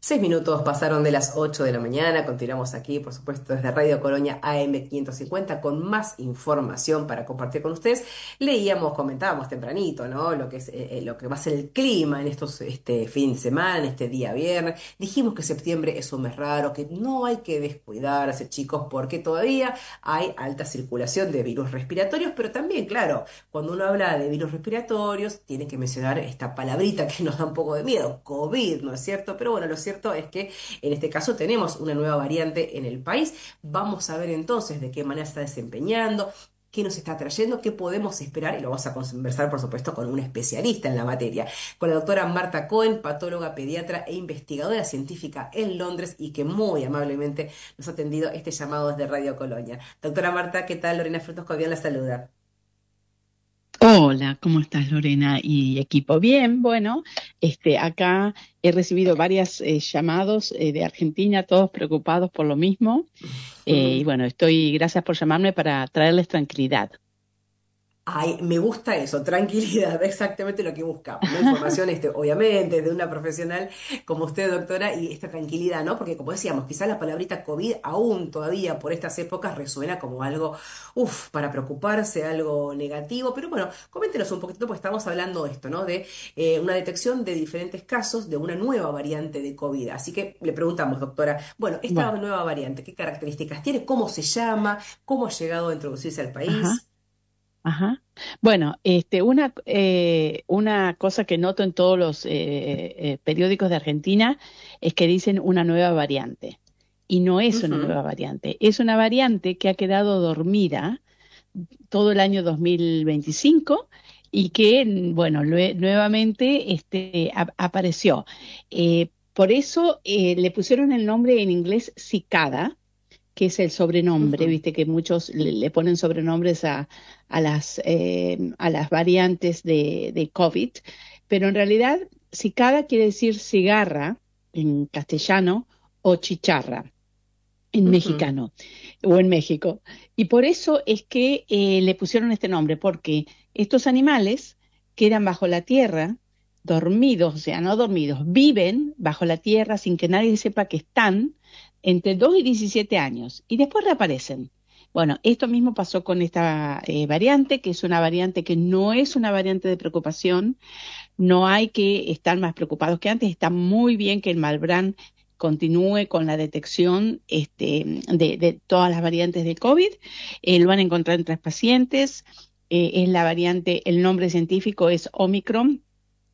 6 minutos pasaron de las 8 de la mañana, continuamos aquí, por supuesto, desde Radio Colonia AM 550 con más información para compartir con ustedes. Leíamos, comentábamos tempranito, ¿no? Lo que es, lo que va a ser el clima en estos, este fin de semana, en este día viernes. Dijimos que septiembre es un mes raro, que no hay que descuidarse, chicos, porque todavía hay alta circulación de virus respiratorios, pero también, claro, cuando uno habla de virus respiratorios, tiene que mencionar esta palabrita que nos da un poco de miedo, COVID, ¿no es cierto? Pero bueno, lo cierto es que en este caso tenemos una nueva variante en el país. Vamos a ver entonces de qué manera se está desempeñando, qué nos está trayendo, qué podemos esperar y lo vamos a conversar, por supuesto, con un especialista en la materia, con la doctora Marta Cohen, patóloga, pediatra e investigadora científica en Londres y que muy amablemente nos ha atendido este llamado desde Radio Colonia. Doctora Marta, ¿qué tal? Lorena Frutos Cobian la saluda. Hola, ¿cómo estás, Lorena y equipo? Bien, bueno, acá he recibido varios llamados de Argentina, todos preocupados por lo mismo, y bueno, gracias por llamarme para traerles tranquilidad. Ay, me gusta eso, tranquilidad, exactamente lo que buscamos, ¿no? Información, obviamente, de una profesional como usted, doctora, y esta tranquilidad, ¿no? Porque como decíamos, quizás la palabrita COVID aún todavía por estas épocas resuena como algo, para preocuparse, algo negativo, pero bueno, coméntenos un poquito, pues estamos hablando de esto, ¿no? De una detección de diferentes casos de una nueva variante de COVID. Así que le preguntamos, doctora, bueno, esta Bueno, nueva variante, ¿qué características tiene? ¿Cómo se llama? ¿Cómo ha llegado a introducirse al ajá, país? ajá. Bueno, una cosa que noto en todos los periódicos de Argentina es que dicen una nueva variante. Y no es una Ujú. nueva variante, es una variante que ha quedado dormida todo el año 2025 y que, bueno, nuevamente apareció. Por eso le pusieron el nombre en inglés cicada, que es el sobrenombre, Ujú. viste que muchos le ponen sobrenombres a las variantes de COVID, pero en realidad cicada quiere decir cigarra en castellano o chicharra en Ujú. mexicano o en México. Y por eso es que le pusieron este nombre, porque estos animales quedan bajo la tierra, dormidos, o sea, no dormidos, viven bajo la tierra sin que nadie sepa que están entre 2 y 17 años y después reaparecen. Bueno, esto mismo pasó con esta variante, que es una variante que no es una variante de preocupación, no hay que estar más preocupados que antes. Está muy bien que el Malbrán continúe con la detección de todas las variantes de COVID. Lo van a encontrar en 3 pacientes. Es la variante, el nombre científico es Omicron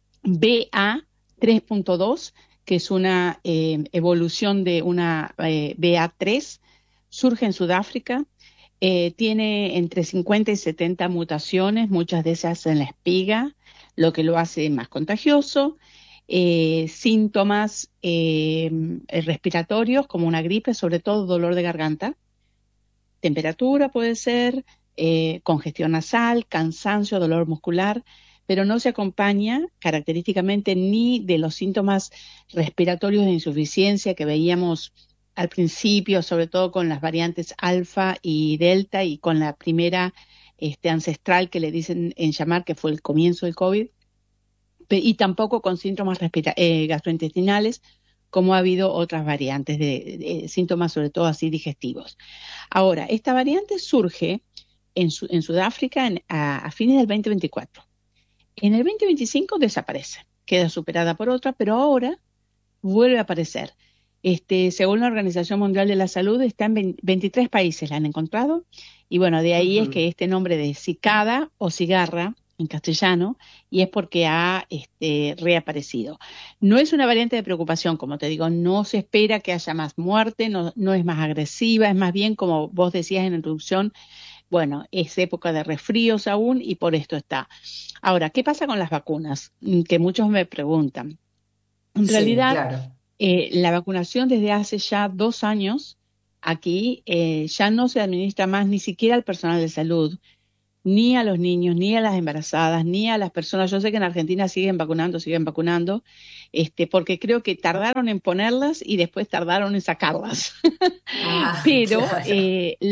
BA3.2, que es una evolución de una BA3. Surge en Sudáfrica. Tiene entre 50 y 70 mutaciones, muchas de esas en la espiga, lo que lo hace más contagioso. Síntomas respiratorios como una gripe, sobre todo dolor de garganta, temperatura puede ser, congestión nasal, cansancio, dolor muscular, pero no se acompaña característicamente ni de los síntomas respiratorios de insuficiencia que veíamos al principio, sobre todo con las variantes alfa y delta y con la primera ancestral que le dicen en llamar, que fue el comienzo del COVID, y tampoco con síntomas gastrointestinales, como ha habido otras variantes de síntomas, sobre todo así digestivos. Ahora, esta variante surge en Sudáfrica a fines del 2024. En el 2025 desaparece, queda superada por otra, pero ahora vuelve a aparecer. Según la Organización Mundial de la Salud, está en 23 países, la han encontrado, y bueno, de ahí es Ujú. que este nombre de cicada o cigarra en castellano, y es porque ha reaparecido. No es una variante de preocupación, como te digo, no se espera que haya más muerte, no, no es más agresiva, es más bien, como vos decías en la introducción, bueno, es época de resfríos aún y por esto está. Ahora, ¿qué pasa con las vacunas? Que muchos me preguntan. En Sí, realidad, claro. la vacunación desde hace ya 2 años aquí ya no se administra más ni siquiera al personal de salud, ni a los niños, ni a las embarazadas, ni a las personas. Yo sé que en Argentina siguen vacunando, porque creo que tardaron en ponerlas y después tardaron en sacarlas. Ah, Pero claro.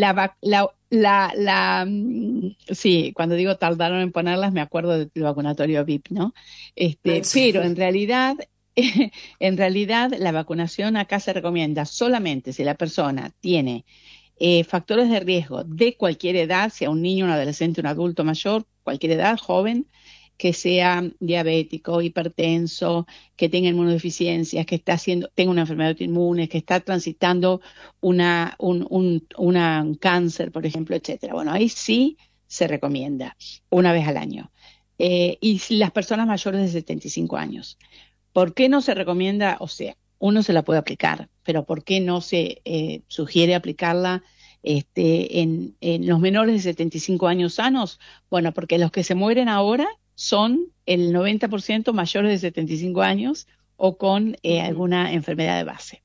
sí, cuando digo tardaron en ponerlas, me acuerdo del vacunatorio VIP, ¿no? Pero en Sí. realidad en realidad la vacunación acá se recomienda solamente si la persona tiene factores de riesgo de cualquier edad, sea un niño, un adolescente, un adulto mayor, cualquier edad, joven, que sea diabético, hipertenso, que tenga inmunodeficiencias, que está tenga una enfermedad autoinmune, que está transitando un cáncer, por ejemplo, etcétera. Bueno, ahí sí se recomienda una vez al año. Y si las personas mayores de 75 años. ¿Por qué no se recomienda? O sea, uno se la puede aplicar, pero ¿por qué no se sugiere aplicarla en los menores de 75 años sanos? Bueno, porque los que se mueren ahora son el 90% mayores de 75 años o con Ujú. alguna enfermedad de base.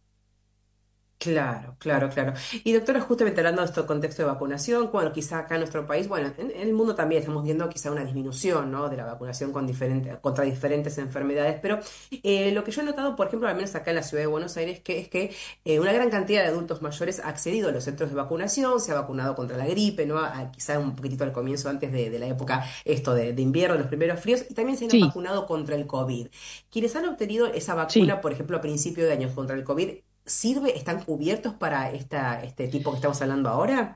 Claro, claro, claro. Y doctora, justamente hablando de este contexto de vacunación, bueno, quizá acá en nuestro país, bueno, en el mundo también estamos viendo quizá una disminución, ¿no? De la vacunación contra diferentes enfermedades, pero lo que yo he notado, por ejemplo, al menos acá en la ciudad de Buenos Aires, es que una gran cantidad de adultos mayores ha accedido a los centros de vacunación, se ha vacunado contra la gripe, ¿no? Quizá un poquitito al comienzo, antes de la época esto de invierno, los primeros fríos, y también se han Sí, vacunado contra el COVID. Quienes han obtenido esa sí. vacuna, por ejemplo, a principio de años contra el COVID, ¿sirve? ¿Están cubiertos para este tipo que estamos hablando ahora?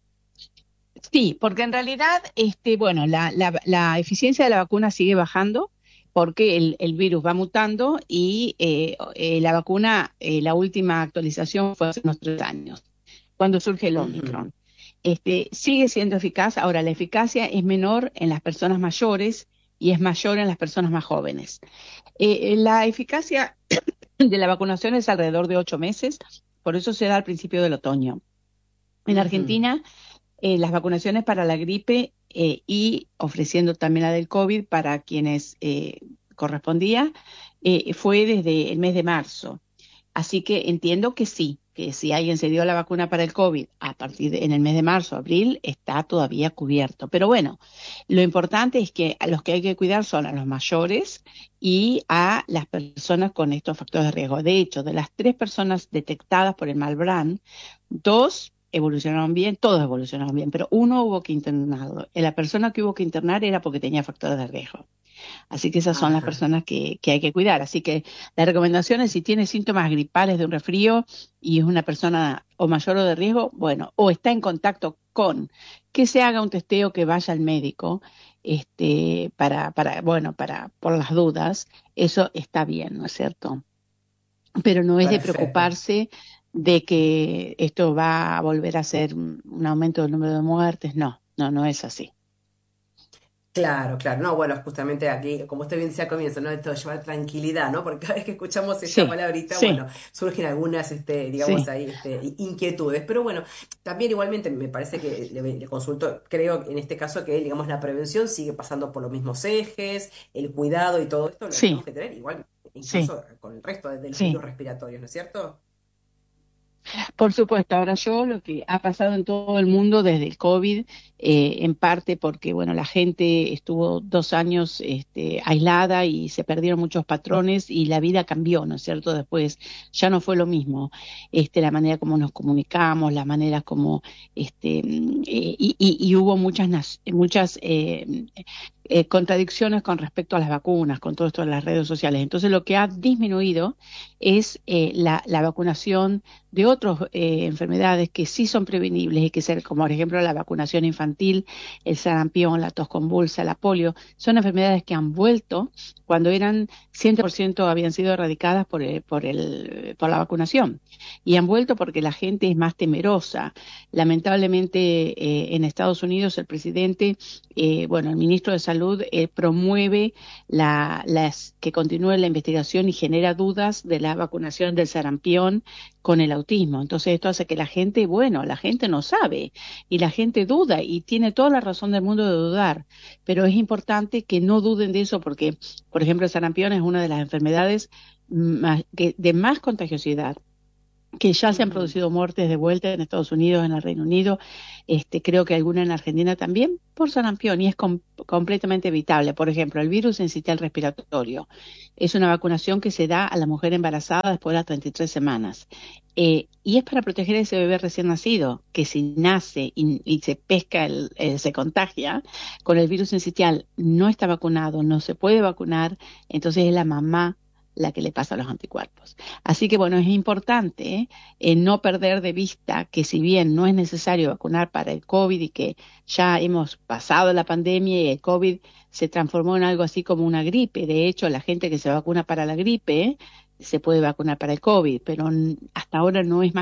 Sí, porque en realidad, bueno, la eficiencia de la vacuna sigue bajando porque el virus va mutando y la vacuna, la última actualización fue hace unos 3 años, cuando surge el Ujú, Omicron. Sigue siendo eficaz. Ahora, la eficacia es menor en las personas mayores y es mayor en las personas más jóvenes. La eficacia de la vacunación es alrededor de 8 meses, por eso se da al principio del otoño. En ujú. Argentina las vacunaciones para la gripe y ofreciendo también la del COVID para quienes correspondía, fue desde el mes de marzo. Así que entiendo que si alguien se dio la vacuna para el COVID en el mes de marzo, abril, está todavía cubierto. Pero bueno, lo importante es que a los que hay que cuidar son a los mayores y a las personas con estos factores de riesgo. De hecho, de las 3 personas detectadas por el Malbrán, 2 evolucionaron bien, todos evolucionaron bien, pero uno hubo que internarlo. La persona que hubo que internar era porque tenía factores de riesgo. Así que esas son las Ajá. personas que hay que cuidar. Así que la recomendación es si tiene síntomas gripales de un resfrío y es una persona o mayor o de riesgo, bueno, o está en contacto con, que se haga un testeo, que vaya al médico, bueno, por las dudas, eso está bien, ¿no es cierto? Pero no es de Perfecto. preocuparse de que esto va a volver a ser un aumento del número de muertes. No, no, no es así. Claro, claro. No, bueno, justamente aquí, como usted bien decía al comienzo, ¿no? Esto de llevar tranquilidad, ¿no? Porque cada vez que escuchamos esta Sí, palabrita, sí, bueno, surgen algunas, digamos sí, ahí, inquietudes. Pero bueno, también igualmente me parece que le consulto, creo en este caso que, digamos, la prevención sigue pasando por los mismos ejes, el cuidado y todo esto lo sí, tenemos que tener igual, sí, incluso con el resto de los sí. virus respiratorios, ¿no es cierto? Por supuesto, ahora yo lo que ha pasado en todo el mundo desde el COVID, en parte porque, bueno, la gente estuvo 2 años aislada y se perdieron muchos patrones y la vida cambió, ¿no es cierto? Después ya no fue lo mismo, la manera como nos comunicamos, la manera como, y hubo muchas contradicciones con respecto a las vacunas, con todo esto de las redes sociales. Entonces, lo que ha disminuido es la vacunación de otras enfermedades que sí son prevenibles y que ser, como por ejemplo la vacunación infantil, el sarampión, la tos convulsa, la polio, son enfermedades que han vuelto cuando eran 100% habían sido erradicadas por la vacunación. Y han vuelto porque la gente es más temerosa. Lamentablemente en Estados Unidos el presidente, bueno, el ministro de Salud promueve que continúe la investigación y genera dudas de la vacunación del sarampión con el autismo. Entonces esto hace que la gente, bueno, la gente no sabe y la gente duda y tiene toda la razón del mundo de dudar, pero es importante que no duden de eso porque, por ejemplo, el sarampión es una de las enfermedades de más contagiosidad, que ya se han Ujú. producido muertes de vuelta en Estados Unidos, en el Reino Unido, creo que alguna en Argentina también, por sarampión, y es completamente evitable. Por ejemplo, el virus sincitial respiratorio es una vacunación que se da a la mujer embarazada después de las 33 semanas. Y es para proteger a ese bebé recién nacido, que si nace y se pesca, se contagia con el virus sincitial, no está vacunado, no se puede vacunar, entonces es la mamá la que le pasa a los anticuerpos. Así que bueno, es importante no perder de vista que si bien no es necesario vacunar para el COVID y que ya hemos pasado la pandemia y el COVID se transformó en algo así como una gripe, de hecho la gente que se vacuna para la gripe se puede vacunar para el COVID, pero hasta ahora no es más